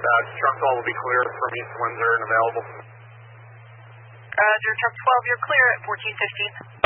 Truck 12 will be clear from East Windsor and available. Roger, Truck 12, you're clear at 1415.